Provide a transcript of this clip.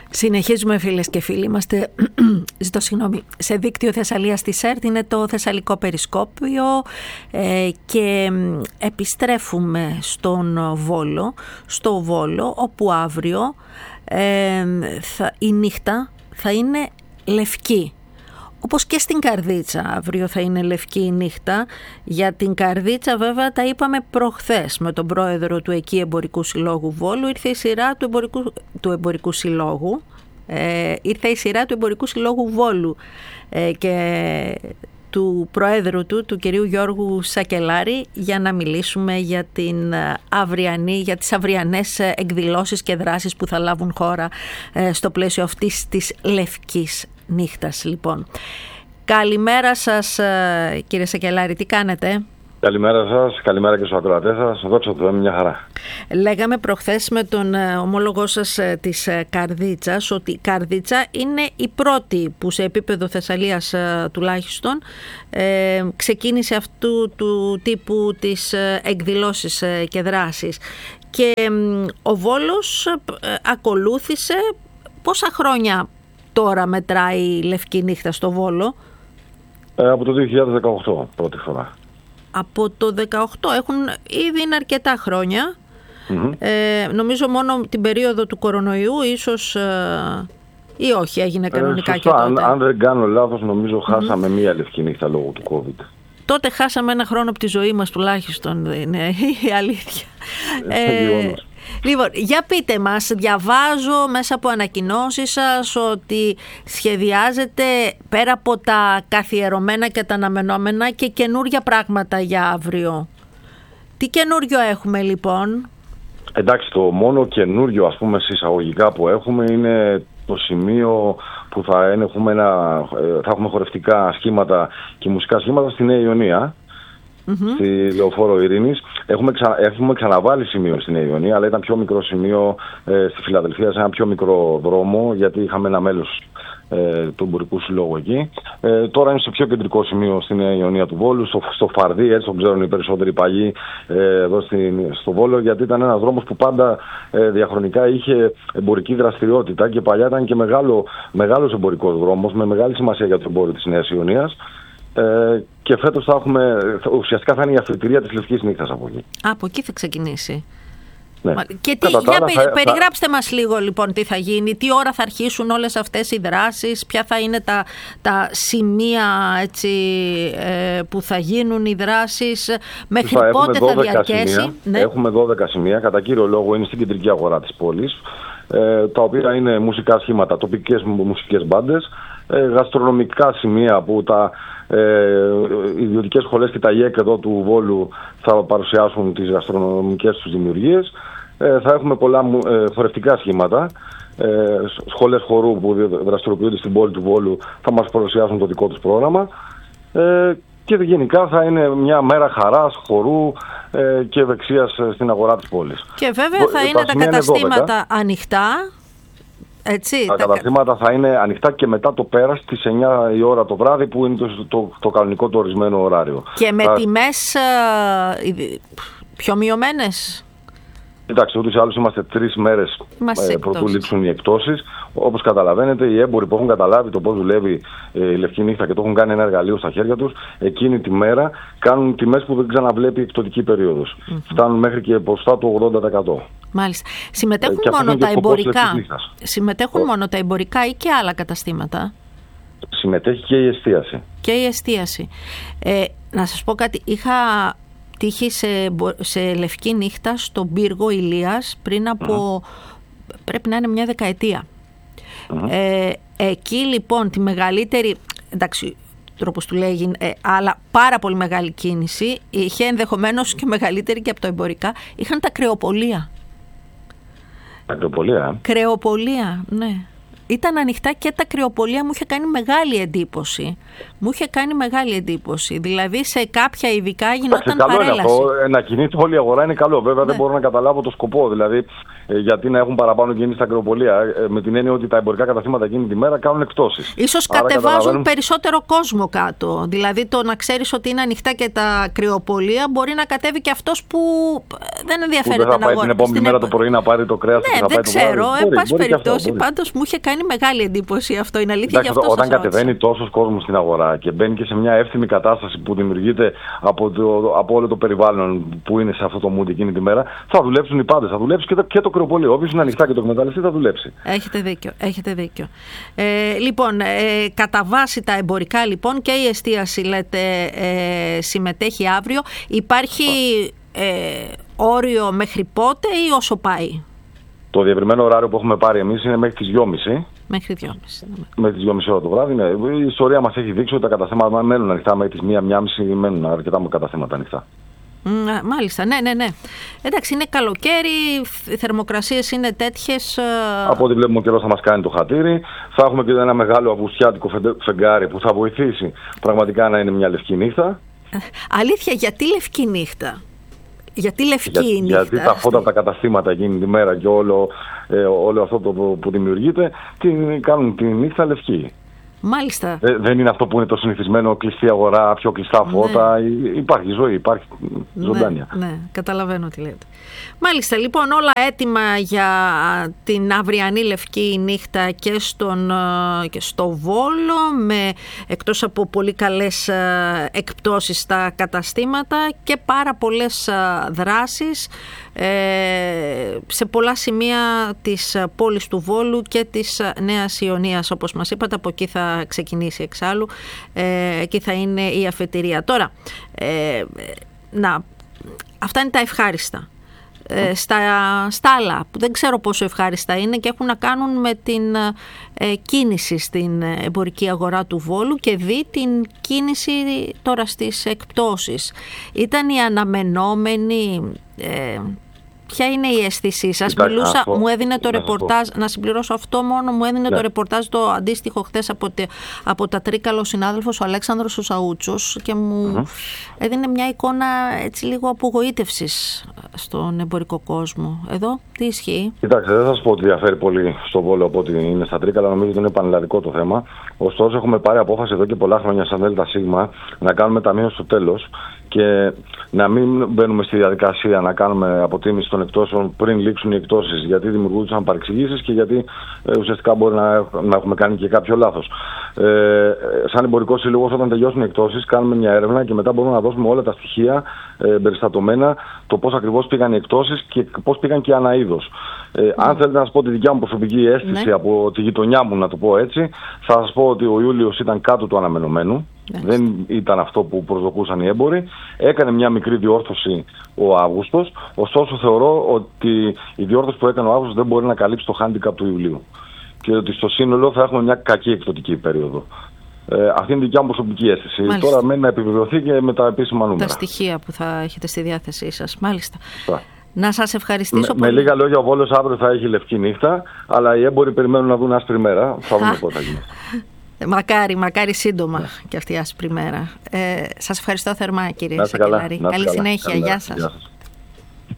Συνεχίζουμε, φίλες και φίλοι. Είμαστε σε δίκτυο Θεσσαλίας της ΕΡΤ, είναι το Θεσσαλικό Περισκόπιο και επιστρέφουμε στο Βόλο, όπου αύριο η νύχτα θα είναι λευκή. Όπως και στην Καρδίτσα αύριο θα είναι λευκή η νύχτα. Για την Καρδίτσα βέβαια τα είπαμε προχθές με τον πρόεδρο του εκεί Εμπορικού Συλλόγου Βόλου. Ήρθε η σειρά του Εμπορικού Συλλόγου. Ήρθε η σειρά του Εμπορικού Συλλόγου Βόλου και του πρόεδρου του κυρίου Γιώργου Σακελάρη, για να μιλήσουμε για για τις αυριανές εκδηλώσεις και δράσεις που θα λάβουν χώρα στο πλαίσιο αυτής της λευκής νύχτας. Λοιπόν, καλημέρα σας κύριε Σακελάρη, τι κάνετε? Καλημέρα σας, καλημέρα και στους ακροατές σας. Δόξα τω Θεώ, μια χαρά. Λέγαμε προχθές με τον ομόλογό σας της Καρδίτσας ότι η Καρδίτσα είναι η πρώτη που σε επίπεδο Θεσσαλίας τουλάχιστον ξεκίνησε αυτού του τύπου τις εκδηλώσεις και δράσεις. Και ο Βόλος ακολούθησε. Πόσα χρόνια τώρα μετράει η λευκή νύχτα στο Βόλο? Από το 2018 πρώτη φορά. Από το 2018 ήδη είναι αρκετά χρόνια. Νομίζω μόνο την περίοδο του κορονοϊού ίσως ή όχι έγινε κανονικά και τότε. Αν δεν κάνω λάθος, νομίζω χάσαμε μία λευκή νύχτα λόγω του COVID. Τότε χάσαμε ένα χρόνο από τη ζωή μας τουλάχιστον, είναι η αλήθεια. Λοιπόν, για πείτε μας, διαβάζω μέσα από ανακοινώσεις σας ότι σχεδιάζετε πέρα από τα καθιερωμένα και τα αναμενόμενα και καινούργια πράγματα για αύριο. Τι καινούριο έχουμε λοιπόν? Εντάξει, το μόνο καινούριο ας πούμε εισαγωγικά που έχουμε είναι το σημείο που θα έχουμε χορευτικά σχήματα και μουσικά σχήματα στη Νέα Ιωνία. Στη Λεωφόρο Ειρήνης. Έχουμε ξαναβάλει σημείο στη Νέα Ιωνία, αλλά ήταν πιο μικρό σημείο στη Φιλαδελφία, σε ένα πιο μικρό δρόμο, γιατί είχαμε ένα μέλος του Εμπορικού Συλλόγου εκεί. Τώρα είναι στο πιο κεντρικό σημείο στη Νέα Ιωνία του Βόλου, στο Φαρδί, έτσι το ξέρουν οι περισσότεροι παγιοί εδώ στο Βόλο, γιατί ήταν ένας δρόμος που πάντα διαχρονικά είχε εμπορική δραστηριότητα και παλιά ήταν και μεγάλος εμπορικός δρόμος με μεγάλη σημασία για το εμπόριο της Νέας Ιωνίας. Και φέτος ουσιαστικά θα είναι η αφιτηρία της Λευκής Νύχτας από εκεί. Από εκεί θα ξεκινήσει. Ναι. Και περιγράψτε μας λίγο λοιπόν τι θα γίνει, τι ώρα θα αρχίσουν όλες αυτές οι δράσεις, ποια θα είναι τα σημεία έτσι, που θα γίνουν οι δράσεις, μέχρι πότε θα διαρκέσει. Ναι. Έχουμε 12 σημεία, κατά κύριο λόγο είναι στην κεντρική αγορά της πόλης, τα οποία είναι μουσικά σχήματα, τοπικές μουσικές μπάντες, γαστρονομικά σημεία που οι ιδιωτικές σχολές και τα ΙΕΚ εδώ του Βόλου θα παρουσιάσουν τις γαστρονομικές τους δημιουργίες. Θα έχουμε πολλά χορευτικά σχήματα. Σχολές χορού που δραστηριοποιούνται στην πόλη του Βόλου θα μας παρουσιάσουν το δικό τους πρόγραμμα. Και γενικά θα είναι μια μέρα χαράς, χορού και ευεξίας στην αγορά της πόλης. Και βέβαια θα είναι τα καταστήματα ανοιχτά. Έτσι, τα καταστήματα θα είναι ανοιχτά και μετά το πέρας στις 9 η ώρα το βράδυ, που είναι το κανονικό το ορισμένο ωράριο. Και με τιμές πιο μειωμένες. Εντάξει, ούτως ή άλλως είμαστε 3 μέρες πρωτού λήξουν οι εκπτώσεις. Όπως καταλαβαίνετε, οι έμποροι που έχουν καταλάβει το πώς δουλεύει η Λευκή Νύχτα και το έχουν κάνει ένα εργαλείο στα χέρια τους, εκείνη τη μέρα κάνουν τιμές που δεν ξαναβλέπει η εκπτωτική περίοδος. Φτάνουν μέχρι και ποσοστά του 80%. Μάλιστα. Συμμετέχουν μόνο τα εμπορικά. Συμμετέχουν μόνο τα εμπορικά ή και άλλα καταστήματα? Συμμετέχει και η εστίαση. Και η εστίαση. Να σας πω κάτι. Είχα τύχει σε Λευκή Νύχτα στον πύργο Ηλίας πριν από πρέπει να είναι μια δεκαετία. Εκεί λοιπόν τη μεγαλύτερη, εντάξει, τρόπος του λέγει, αλλά πάρα πολύ μεγάλη κίνηση, είχε ενδεχομένως και μεγαλύτερη και από το εμπορικά, είχαν τα κρεοπολία. Τα κρεοπολία? Κρεοπολία, ναι. ήταν ανοιχτά και τα κρυοπολία, μου είχε κάνει μεγάλη εντύπωση. Δηλαδή σε κάποια ειδικά γινόταν παρέλαση. Καλό είναι αυτό, να κινείται όλη η αγορά είναι καλό. Βέβαια δεν μπορώ να καταλάβω το σκοπό. Δηλαδή γιατί να έχουν παραπάνω κίνηση στα κρυοπολία, με την έννοια ότι τα εμπορικά καταστήματα εκείνη τη μέρα κάνουν εκπτώσεις. Ίσως κατεβάζουν περισσότερο κόσμο κάτω. Δηλαδή το να ξέρεις ότι είναι ανοιχτά και τα κρυοπολία, μπορεί να κατέβει και αυτός που δεν ενδιαφέρεται να αγοράσει. Την επόμενη μέρα το πρωί να πάρει το κρέας. Ναι, δεν ξέρω. Εν πάση περιπτώσει, πάντως μου είχε κάνει μεγάλη εντύπωση αυτό. Είναι αλήθεια. Εντάξει, όταν κατεβαίνει τόσος κόσμος στην αγορά και μπαίνει και σε μια εύθυμη κατάσταση που δημιουργείται από όλο το περιβάλλον που είναι σε αυτό το mood εκείνη τη μέρα, θα δουλέψουν οι πάντες. Θα δουλέψει και το κρυοπολίο. Όποιος είναι ανοιχτά και το εκμεταλλευτεί θα δουλέψει. Έχετε δίκιο. Λοιπόν, κατά βάση τα εμπορικά λοιπόν και η εστίαση λέτε συμμετέχει αύριο. Υπάρχει όριο μέχρι πότε ή όσο πάει? Το διευρυμένο ωράριο που έχουμε πάρει εμείς είναι μέχρι τις 2.30. Μέχρι 2.30. Μέχρι τις 2.30 ώρα το βράδυ. Ναι. Η ιστορία μας έχει δείξει ότι τα καταστήματα μένουν ανοιχτά μέχρι τις 1.30 μένουν αρκετά με καταστήματα ανοιχτά. Μάλιστα, ναι. Εντάξει, είναι καλοκαίρι, οι θερμοκρασίες είναι τέτοιες. Από ό,τι βλέπουμε ο καιρός θα μας κάνει το χατήρι. Θα έχουμε και ένα μεγάλο αυγουστιάτικο φεγγάρι που θα βοηθήσει πραγματικά να είναι μια λευκή νύχτα. Αλήθεια, γιατί λευκή νύχτα? Γιατί λευκή νύχτα? Γιατί τα φώτα από τα καταστήματα εκείνη τη μέρα και όλο αυτό που δημιουργείται κάνουν τη νύχτα λευκή. Μάλιστα. Δεν είναι αυτό που είναι το συνηθισμένο, κλειστή αγορά, πιο κλειστά φώτα. Ναι. Υπάρχει ζωή, υπάρχει ζωντάνια. Ναι, καταλαβαίνω τι λέτε. Μάλιστα, λοιπόν, όλα έτοιμα για την αυριανή λευκή νύχτα και στο Βόλο, εκτός από πολύ καλές εκπτώσεις στα καταστήματα και πάρα πολλές δράσεις σε πολλά σημεία της πόλης του Βόλου και της Νέας Ιωνίας, όπως μας είπατε. Από εκεί θα ξεκινήσει εξάλλου, εκεί θα είναι η αφετηρία. Τώρα, αυτά είναι τα ευχάριστα. Στα άλλα, που δεν ξέρω πόσο ευχάριστα είναι και έχουν να κάνουν με την κίνηση στην εμπορική αγορά του Βόλου και την κίνηση τώρα στις εκπτώσεις. Ήταν η αναμενόμενη... Ποια είναι η αίσθησή σας? Μου έδινε το ρεπορτάζ, να συμπληρώσω αυτό μόνο, μου έδινε το ρεπορτάζ το αντίστοιχο χθες από τα Τρίκαλα ο συνάδελφος ο Αλέξανδρος ο Σαούτσος και μου έδινε μια εικόνα έτσι λίγο απογοήτευσης στον εμπορικό κόσμο. Εδώ τι ισχύει? Κοιτάξτε, δεν θα σας πω ότι διαφέρει πολύ στο Βόλο από ό,τι είναι στα Τρίκαλα, νομίζω ότι είναι πανελλαδικό το θέμα. Ωστόσο έχουμε πάρει απόφαση εδώ και πολλά χρόνια σαν ΔΣ να κάνουμε ταμείο στο τέλος και να μην μπαίνουμε στη διαδικασία να κάνουμε αποτίμηση των εκτόσεων πριν λήξουν οι εκτόσεις, γιατί δημιουργούνταν παρεξηγήσεις και γιατί ουσιαστικά μπορεί να έχουμε κάνει και κάποιο λάθος. Σαν εμπορικό σύλλογος, όταν τελειώσουν οι εκτόσεις, κάνουμε μια έρευνα και μετά μπορούμε να δώσουμε όλα τα στοιχεία περιστατωμένα, το πώς ακριβώς πήγαν οι εκτόσεις και πώς πήγαν και ανά είδος. Αν θέλετε να σας πω τη δικιά μου προσωπική αίσθηση από τη γειτονιά μου, να το πω έτσι, θα σας πω ότι ο Ιούλιος ήταν κάτω του αναμενωμένου. Δεν ήταν αυτό που προσδοκούσαν οι έμποροι. Έκανε μια μικρή διόρθωση ο Αύγουστος. Ωστόσο θεωρώ ότι η διόρθωση που έκανε ο Αύγουστος δεν μπορεί να καλύψει το handicap του Ιουλίου. Και ότι στο σύνολο θα έχουμε μια κακή εκπτωτική περίοδο. Αυτή είναι η δικιά μου προσωπική αίσθηση. Μάλιστα. Τώρα μένει να επιβεβαιωθεί και με τα επίσημα νούμερα. Τα στοιχεία που θα έχετε στη διάθεσή σας. Μάλιστα. Να σας ευχαριστήσω πολύ. Με λίγα λόγια, ο Βόλος αύριο θα έχει λευκή νύχτα, αλλά οι έμποροι περιμένουν να δουν άσπρη μέρα. Θα δούμε πότε θα γίνει. Μακάρι σύντομα και αυτή η άσπρη μέρα. Σας ευχαριστώ θερμά, κύριε Σακελαρή. Καλή συνέχεια. Γεια σας.